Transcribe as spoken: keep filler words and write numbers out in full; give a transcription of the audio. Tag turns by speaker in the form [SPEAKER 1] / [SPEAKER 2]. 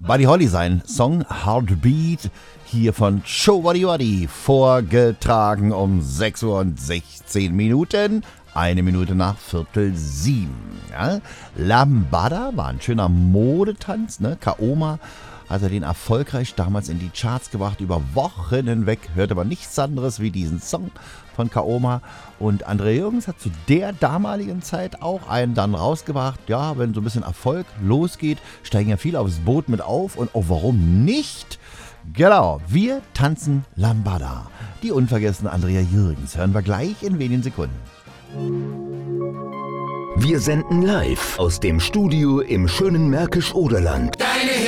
[SPEAKER 1] Buddy Holly sein Song Heartbeat hier von Show Waddy Waddy, vorgetragen um sechs Uhr und sechzehn Minuten, eine Minute nach Viertel sieben. Ja? Lambada war ein schöner Modetanz, ne? Kaoma hat er den erfolgreich damals in die Charts gebracht, über Wochen hinweg, hörte man nichts anderes wie diesen Song von Kaoma. Und André Jürgens hat zu der damaligen Zeit auch einen dann rausgebracht. Ja, wenn so ein bisschen Erfolg losgeht, steigen ja viele aufs Boot mit auf. Und oh, warum nicht? Genau, wir tanzen Lambada. Die unvergessene Andrea Jürgens hören wir gleich in wenigen Sekunden.
[SPEAKER 2] Wir senden live aus dem Studio im schönen Märkisch-Oderland.